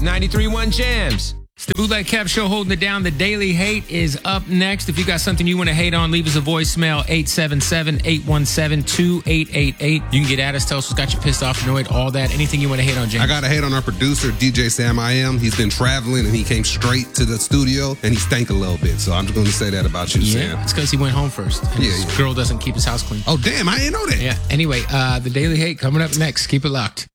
93.1 Jams. It's the Bootleg Kev Show holding it down. The Daily Hate is up next. If you got something you want to hate on, leave us a voicemail, 877-817-2888. You can get at us, tell us what's got you pissed off, annoyed, all that. Anything you want to hate on, James. I got to hate on our producer, DJ Sam I Am. He's been traveling and he came straight to the studio and he stank a little bit. So I'm just going to say that about you, Sam. It's because he went home first. And his girl doesn't keep his house clean. Oh, damn. I didn't know that. Yeah. Anyway, the Daily Hate coming up next. Keep it locked.